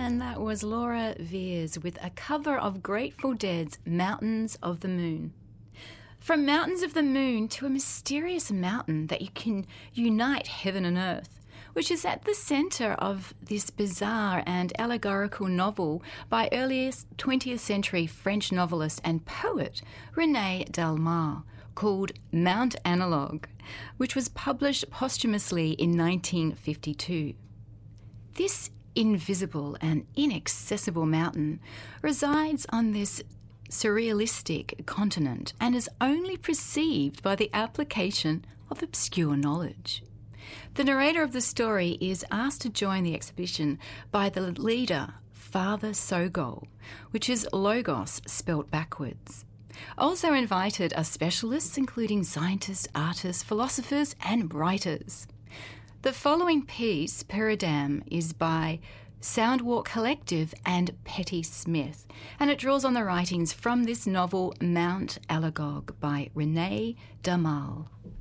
And that was Laura Veers with a cover of Grateful Dead's Mountains of the Moon. From Mountains of the Moon to a mysterious mountain that you can unite heaven and earth, which is at the centre of this bizarre and allegorical novel by early 20th century French novelist and poet René Dalmau, called Mount Analog, which was published posthumously in 1952. This invisible and inaccessible mountain resides on this surrealistic continent and is only perceived by the application of obscure knowledge. The narrator of the story is asked to join the exhibition by the leader, Father Sogol, which is Logos spelt backwards. Also invited are specialists including scientists, artists, philosophers and writers. The following piece, Peridam, is by Soundwalk Collective and Petty Smith, and it draws on the writings from this novel Mount Alagog by René Dalmau.